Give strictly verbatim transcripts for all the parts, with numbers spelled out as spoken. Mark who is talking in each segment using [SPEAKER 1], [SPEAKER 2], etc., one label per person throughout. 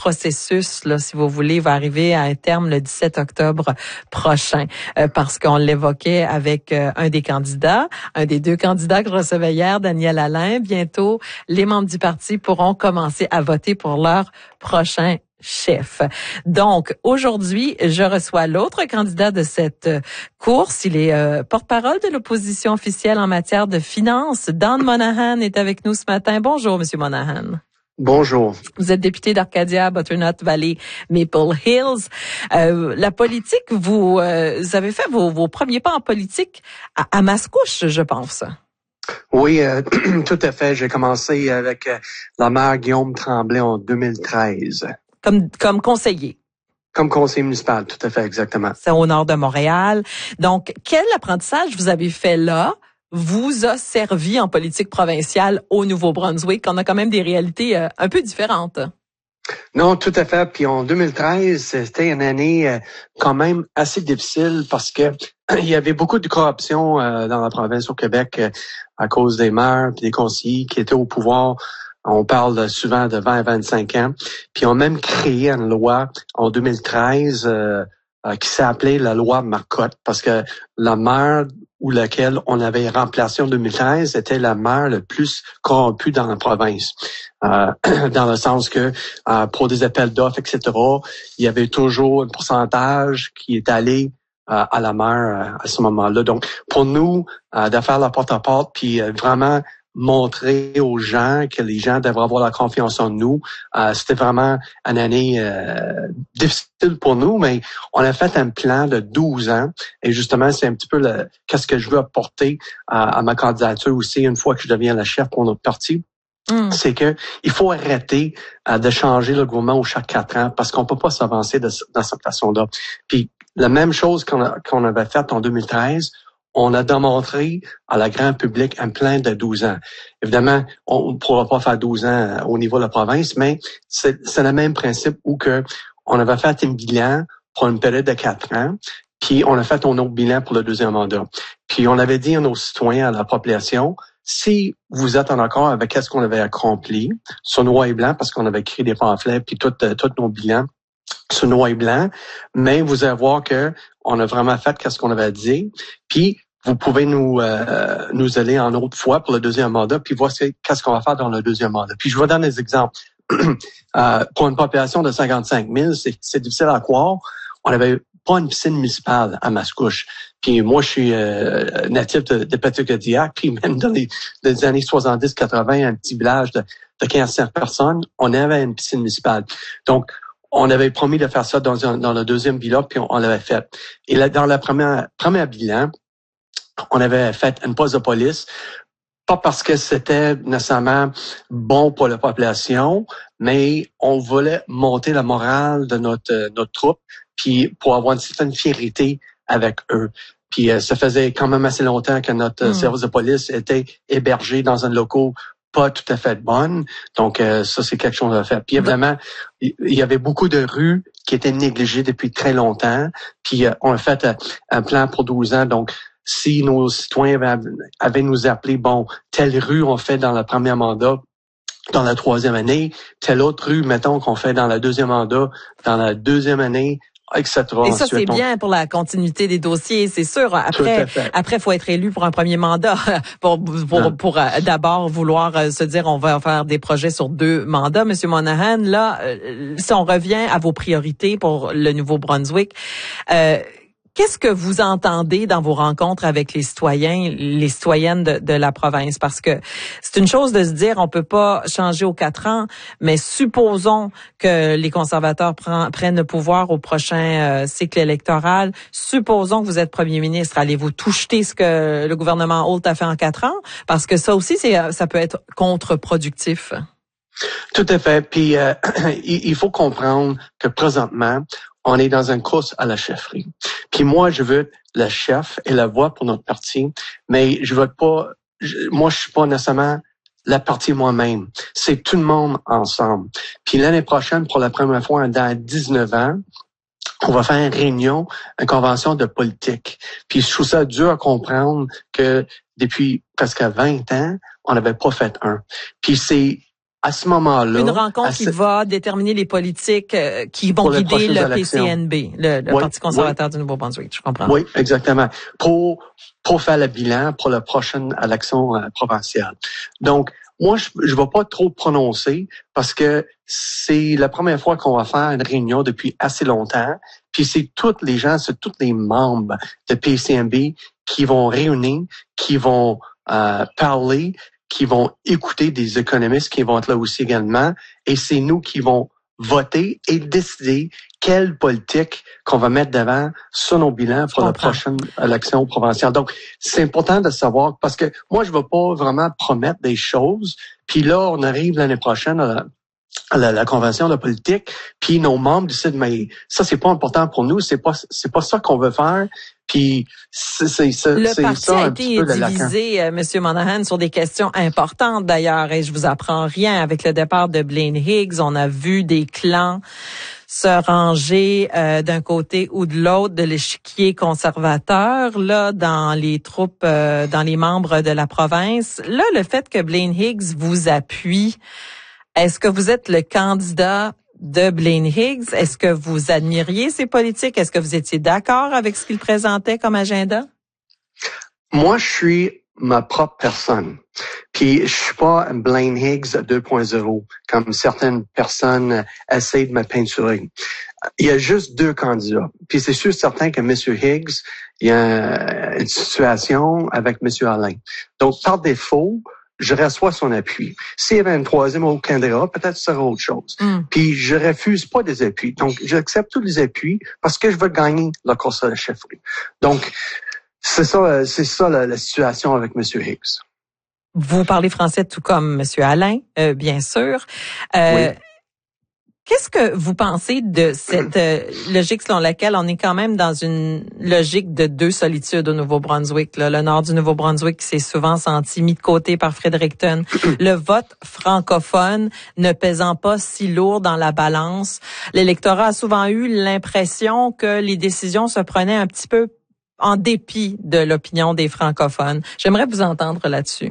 [SPEAKER 1] processus, là, si vous voulez, va arriver à un terme le dix-sept octobre prochain, euh, parce qu'on l'évoquait avec euh, un des candidats, un des deux candidats que je recevais hier, Daniel Alain. Bientôt, les membres du parti pourront commencer à voter pour leur prochain chef. Donc, aujourd'hui, je reçois l'autre candidat de cette course. Il est euh, porte-parole de l'opposition officielle en matière de finances. Don Monahan est avec nous ce matin. Bonjour, Monsieur Monahan.
[SPEAKER 2] Bonjour.
[SPEAKER 1] Vous êtes député d'Arcadia, Butternut Valley, Maple Hills. Euh, la politique, vous, euh, vous avez fait vos, vos premiers pas en politique à, à Mascouche, je pense.
[SPEAKER 2] Oui, euh, tout à fait. J'ai commencé avec euh, la maire Guillaume Tremblay en deux mille treize.
[SPEAKER 1] Comme, comme conseiller.
[SPEAKER 2] Comme conseiller municipal, tout à fait, exactement.
[SPEAKER 1] C'est au nord de Montréal. Donc, quel apprentissage vous avez fait là vous a servi en politique provinciale au Nouveau-Brunswick? On a quand même des réalités euh, un peu différentes.
[SPEAKER 2] Non, tout à fait. Puis en deux mille treize, c'était une année euh, quand même assez difficile parce que il y avait beaucoup de corruption euh, dans la province au Québec euh, à cause des maires et des conseillers qui étaient au pouvoir. On parle souvent de vingt à vingt-cinq ans. Puis on a même créé une loi en deux mille treize euh, euh, qui s'est appelée la loi Marcotte parce que la maire ou laquelle on avait remplacé en deux mille treize était la maire le plus corrompue dans la province. Euh, dans le sens que euh, pour des appels d'offres, et cetera, il y avait toujours un pourcentage qui est allé euh, à la maire euh, à ce moment-là. Donc, pour nous, euh, de faire la porte-à-porte, puis euh, vraiment montrer aux gens que les gens devraient avoir la confiance en nous. Euh, c'était vraiment une année euh, difficile pour nous, mais on a fait un plan de douze ans et justement, c'est un petit peu le qu'est-ce que je veux apporter à, à ma candidature aussi une fois que je deviens la chef pour notre parti. Mm. C'est que il faut arrêter euh, de changer le gouvernement aux chaque quatre ans parce qu'on peut pas s'avancer de, dans cette façon-là. Puis la même chose qu'on, a, qu'on avait fait en deux mille treize, on a démontré à la grand public un plan de douze ans. Évidemment, on ne pourra pas faire douze ans au niveau de la province, mais c'est, c'est le même principe où que on avait fait un bilan pour une période de quatre ans, puis on a fait un autre bilan pour le deuxième mandat. Puis on avait dit à nos citoyens, à la population, si vous êtes en accord avec ce qu'on avait accompli sur noir et blanc, parce qu'on avait créé des pamphlets puis tous nos bilans sur noir et blanc, mais vous allez voir que on a vraiment fait ce qu'on avait dit, puis vous pouvez nous euh, nous aller en autre fois pour le deuxième mandat, puis voir qu'est-ce qu'on va faire dans le deuxième mandat. Puis je vous donne des exemples. euh, pour une population de cinquante-cinq mille, c'est, c'est difficile à croire. On n'avait pas une piscine municipale à Mascouche. Puis moi, je suis euh, natif de, de Petite-Cadillac, puis même dans les, les années soixante-dix quatre-vingt, un petit village de, de quinze cents personnes, on avait une piscine municipale. Donc, on avait promis de faire ça dans, un, dans le deuxième bilan, puis on, on l'avait fait. Et là, dans le premier, premier bilan, on avait fait une poste de police, pas parce que c'était nécessairement bon pour la population, mais on voulait monter la morale de notre notre troupe, puis pour avoir une certaine fierté avec eux. Puis euh, ça faisait quand même assez longtemps que notre mmh. service de police était hébergé dans un local pas tout à fait bonne. Donc euh, ça, c'est quelque chose à faire. Puis évidemment, il y avait beaucoup de rues qui étaient négligées depuis très longtemps. Puis euh, on a fait euh, un plan pour douze ans. Donc, si nos citoyens avaient, avaient nous appelé, bon, telle rue on fait dans le premier mandat, dans la troisième année, telle autre rue, mettons, qu'on fait dans la deuxième mandat, dans la deuxième année, et cetera.
[SPEAKER 1] Et ça, c'est bien pour la continuité des dossiers, c'est sûr. Après, après, faut être élu pour un premier mandat, pour pour, ah. pour euh, d'abord vouloir euh, se dire on va faire des projets sur deux mandats. Monsieur Monahan, là, euh, si on revient à vos priorités pour le Nouveau-Brunswick, euh, qu'est-ce que vous entendez dans vos rencontres avec les citoyens, les citoyennes de, de la province? Parce que c'est une chose de se dire on peut pas changer aux quatre ans, mais supposons que les conservateurs prennent, prennent le pouvoir au prochain euh, cycle électoral. Supposons que vous êtes premier ministre. Allez-vous tout jeter ce que le gouvernement Holt a fait en quatre ans? Parce que ça aussi, c'est, ça peut être contre-productif.
[SPEAKER 2] Tout à fait. Puis euh, il faut comprendre que présentement, on est dans une course à la chefferie. Puis moi, je veux être le chef et la voix pour notre parti, mais je veux pas, je, moi, je suis pas nécessairement la partie moi-même. C'est tout le monde ensemble. Puis l'année prochaine, pour la première fois dans dix-neuf ans, on va faire une réunion, une convention de politique. Puis je trouve ça dur à comprendre que depuis presque vingt ans, on n'avait pas fait un. Puis c'est à ce moment-là...
[SPEAKER 1] Une rencontre
[SPEAKER 2] ce...
[SPEAKER 1] qui va déterminer les politiques euh, qui vont guider le P C N B, le, le oui, Parti conservateur oui. du Nouveau-Brunswick, je comprends.
[SPEAKER 2] Oui, exactement. Pour, pour faire le bilan pour la prochaine élection euh, provinciale. Donc, moi, je ne vais pas trop prononcer parce que c'est la première fois qu'on va faire une réunion depuis assez longtemps. Puis c'est tous les gens, c'est tous les membres de P C N B qui vont réunir, qui vont euh, parler, qui vont écouter des économistes qui vont être là aussi également. Et c'est nous qui vont voter et décider quelle politique qu'on va mettre devant sur nos bilans pour la prochaine élection provinciale. Donc, c'est important de savoir, parce que moi, je ne veux pas vraiment promettre des choses. Puis là, on arrive l'année prochaine à la, à la, la convention de politique, puis nos membres décident, mais ça, c'est pas important pour nous, c'est pas c'est pas ça qu'on veut faire. Puis c'est, c'est, c'est,
[SPEAKER 1] le
[SPEAKER 2] c'est
[SPEAKER 1] parti
[SPEAKER 2] ça,
[SPEAKER 1] a été divisé, euh, Monsieur Monahan, sur des questions importantes d'ailleurs, et je vous apprends rien. Avec le départ de Blaine Higgs, on a vu des clans se ranger euh, d'un côté ou de l'autre de l'échiquier conservateur, là, dans les troupes, euh, dans les membres de la province. Là, le fait que Blaine Higgs vous appuie, est-ce que vous êtes le candidat de Blaine Higgs? Est-ce que vous admiriez ses politiques? Est-ce que vous étiez d'accord avec ce qu'il présentait comme agenda?
[SPEAKER 2] Moi, je suis ma propre personne. Puis, je suis pas Blaine Higgs deux point zéro, comme certaines personnes essayent de me peinturer. Il y a juste deux candidats. Puis, c'est sûr certain que M. Higgs, il y a une situation avec M. Alain. Donc, par défaut, je reçois son appui. S'il y avait un troisième autre candidat, peut-être ce serait autre chose. Mm. Puis, je refuse pas des appuis. Donc, j'accepte tous les appuis parce que je veux gagner la course à la chefferie. Donc, c'est ça, c'est ça la, la situation avec M. Higgs.
[SPEAKER 1] Vous parlez français tout comme M. Alain, euh, bien sûr. Euh, oui. Qu'est-ce que vous pensez de cette euh, logique selon laquelle on est quand même dans une logique de deux solitudes au Nouveau-Brunswick, là? Le nord du Nouveau-Brunswick qui s'est souvent senti mis de côté par Fredericton. Le vote francophone ne pesant pas si lourd dans la balance. L'électorat a souvent eu l'impression que les décisions se prenaient un petit peu en dépit de l'opinion des francophones. J'aimerais vous entendre là-dessus.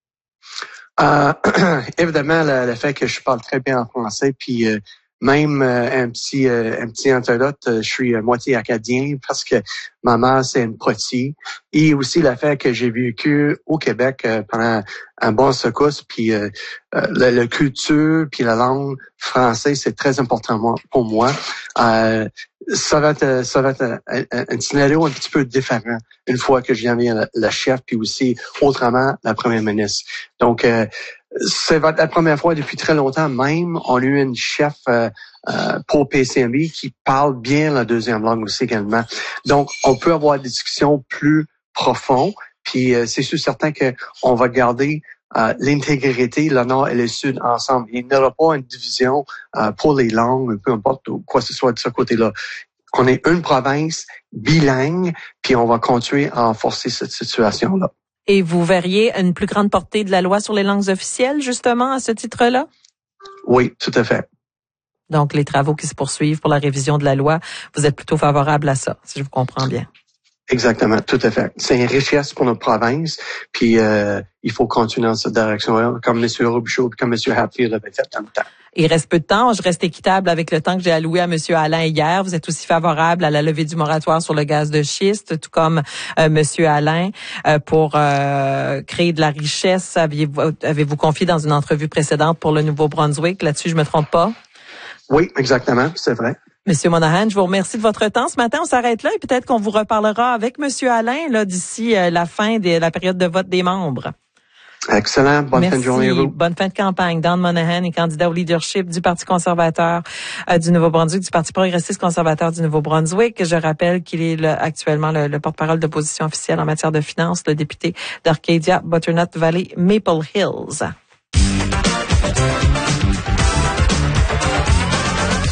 [SPEAKER 2] Euh, évidemment, le, le fait que je parle très bien en français, puis euh, même euh, un petit euh, un petit anecdote, euh, je suis euh, moitié acadien parce que ma mère c'est une potier, et aussi le fait que j'ai vécu au Québec euh, pendant un bon secousse, puis euh, euh, la, la culture puis la langue française c'est très important pour moi. Euh, ça va être ça va être un, un, un scénario un petit peu différent une fois que je deviens la, la chef, puis aussi autrement la première ministre. Donc euh, ça va être la première fois depuis très longtemps même on a eu une chef euh, euh, pour P C N B qui parle bien la deuxième langue aussi également. Donc on peut avoir des discussions plus profondes, puis euh, c'est sûr certain que on va garder Euh, l'intégrité, le Nord et le Sud ensemble. Il n'y aura pas une division euh, pour les langues, peu importe quoi que ce soit de ce côté-là. On est une province bilingue, puis on va continuer à renforcer cette situation-là.
[SPEAKER 1] Et vous verriez une plus grande portée de la loi sur les langues officielles, justement, à ce titre-là?
[SPEAKER 2] Oui, tout à fait.
[SPEAKER 1] Donc, les travaux qui se poursuivent pour la révision de la loi, vous êtes plutôt favorable à ça, si je vous comprends bien.
[SPEAKER 2] Exactement, tout à fait. C'est une richesse pour notre province, puis euh, il faut continuer dans cette direction-là, comme M. Robichaud et comme M. Hatfield avait fait dans le temps.
[SPEAKER 1] Il reste peu de temps. Je reste équitable avec le temps que j'ai alloué à M. Alain hier. Vous êtes aussi favorable à la levée du moratoire sur le gaz de schiste, tout comme euh, M. Alain, euh, pour euh, créer de la richesse. Aviez-vous, avez-vous confié dans une entrevue précédente pour le Nouveau-Brunswick? Là-dessus, je me trompe pas?
[SPEAKER 2] Oui, exactement, c'est vrai.
[SPEAKER 1] Monsieur Monahan, je vous remercie de votre temps. Ce matin, on s'arrête là et peut-être qu'on vous reparlera avec Monsieur Alain là d'ici euh, la fin de la période de vote des membres.
[SPEAKER 2] Excellent. Bonne
[SPEAKER 1] Merci.
[SPEAKER 2] fin de journée à vous.
[SPEAKER 1] Bonne fin de campagne. Don Monahan est candidat au leadership du Parti conservateur euh, du Nouveau-Brunswick, du Parti progressiste conservateur du Nouveau-Brunswick. Je rappelle qu'il est le, actuellement le, le porte-parole d'opposition officielle en matière de finances, le député d'Arcadia, Butternut Valley, Maple Hills.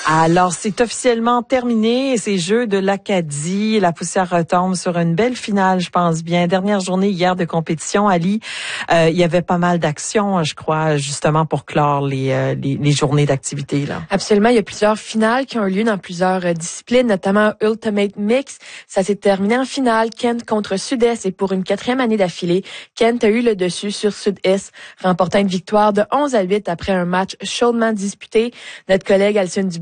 [SPEAKER 1] Alors, c'est officiellement terminé, ces Jeux de l'Acadie. La poussière retombe sur une belle finale, je pense bien. Dernière journée hier de compétition, Ali. Euh, il y avait pas mal d'actions, je crois, justement pour clore les, euh, les, les journées d'activité, là.
[SPEAKER 3] Absolument. Il y a plusieurs finales qui ont eu lieu dans plusieurs euh, disciplines, notamment Ultimate Mix. Ça s'est terminé en finale. Kent contre Sud-Est et pour une quatrième année d'affilée, Kent a eu le dessus sur Sud-Est, remportant une victoire de onze à huit après un match chaudement disputé. Notre collègue Alcine Dubé